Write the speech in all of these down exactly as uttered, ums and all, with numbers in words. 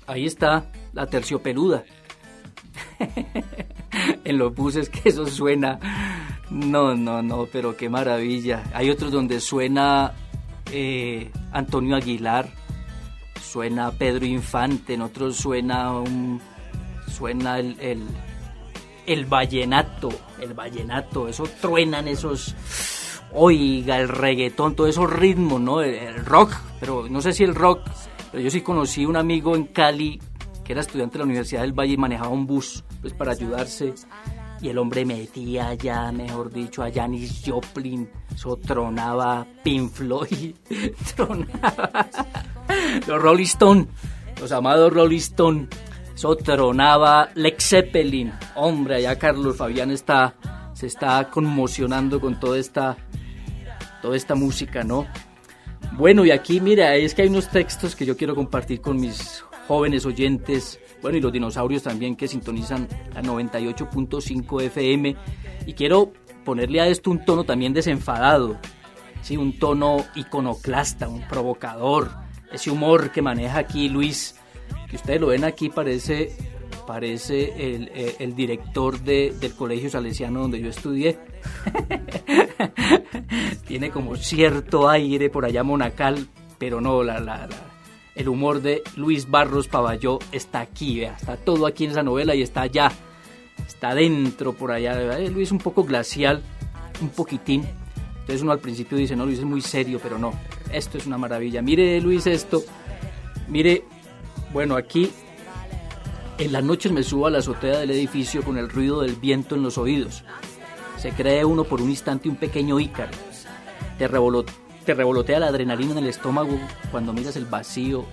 ahí está la terciopeluda. En los buses que eso suena, no, no, no, pero qué maravilla. Hay otros donde suena eh, Antonio Aguilar, suena Pedro Infante, en otros suena un, suena el, el, el vallenato, el vallenato, eso truenan esos, oiga, el reggaetón, todos esos ritmos, ¿no? El, el rock, pero no sé si el rock, pero yo sí conocí un amigo en Cali que era estudiante de la Universidad del Valle y manejaba un bus pues para ayudarse, y el hombre metía allá, mejor dicho, a Janis Joplin, eso tronaba Pink Floyd, tronaba los Rolling Stone, los amados Rolling Stone, eso tronaba Led Zeppelin. Hombre, allá Carlos Fabián está, se está conmocionando con toda esta, toda esta música, ¿no? Bueno, y aquí, mira, es que hay unos textos que yo quiero compartir con mis jóvenes oyentes, bueno, y los dinosaurios también que sintonizan la noventa y ocho punto cinco F M, y quiero ponerle a esto un tono también desenfadado, ¿sí? Un tono iconoclasta, un provocador, ese humor que maneja aquí Luis, que ustedes lo ven aquí, parece, parece el, el, el director de, del colegio salesiano donde yo estudié. Tiene como cierto aire por allá monacal, pero no, la... la, la el humor de Luis Barros Pavalló está aquí, vea, está todo aquí en esa novela y está allá, está dentro por allá. ¿Verdad? Luis es un poco glacial, un poquitín. Entonces uno al principio dice, no, Luis es muy serio, pero no, esto es una maravilla. Mire, Luis, esto, mire, bueno, aquí en las noches me subo a la azotea del edificio con el ruido del viento en los oídos. Se cree uno por un instante un pequeño ícaro. Te revolotea. Te revolotea la adrenalina en el estómago cuando miras el vacío,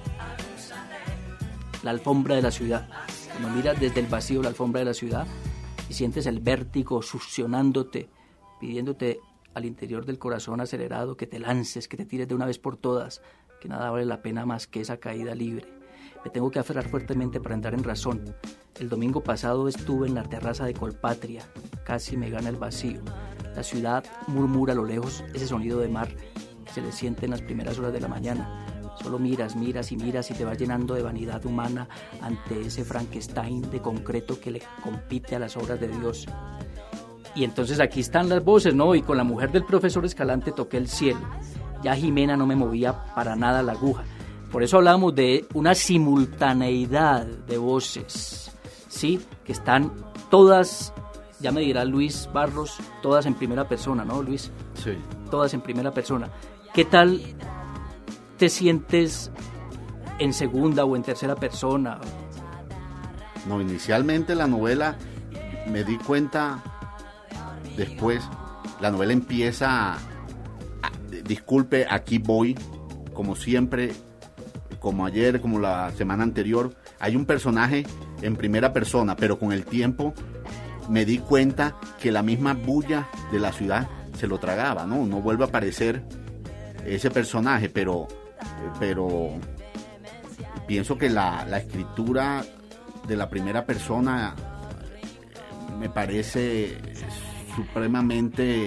la alfombra de la ciudad. Cuando miras desde el vacío la alfombra de la ciudad y sientes el vértigo succionándote, pidiéndote al interior del corazón acelerado que te lances, que te tires de una vez por todas, que nada vale la pena más que esa caída libre. Me tengo que aferrar fuertemente para entrar en razón. El domingo pasado estuve en la terraza de Colpatria, casi me gana el vacío. La ciudad murmura a lo lejos ese sonido de mar que se le siente en las primeras horas de la mañana. Solo miras, miras y miras y te vas llenando de vanidad humana ante ese Frankenstein de concreto que le compite a las obras de Dios. Y entonces aquí están las voces, ¿no? Y con la mujer del profesor Escalante toqué el cielo. Ya Jimena no me movía para nada la aguja. Por eso hablamos de una simultaneidad de voces, ¿sí? Que están todas, ya me dirá Luis Barros, todas en primera persona, ¿no, Luis? Sí. Todas en primera persona. ¿Qué tal te sientes en segunda o en tercera persona? No, inicialmente la novela, me di cuenta después, la novela empieza, a, disculpe, aquí voy, como siempre, como ayer, como la semana anterior, hay un personaje en primera persona, pero con el tiempo me di cuenta que la misma bulla de la ciudad se lo tragaba, ¿no? No vuelve a aparecer ese personaje, pero, pero pienso que la, la escritura de la primera persona me parece supremamente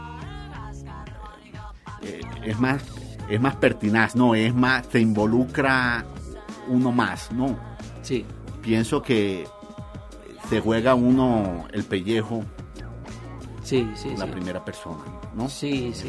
eh, es más es más pertinaz, no, es más, se involucra uno más, ¿no? Sí. Pienso que se juega uno el pellejo. Sí, sí, la sí. primera persona, ¿no? Sí, sí.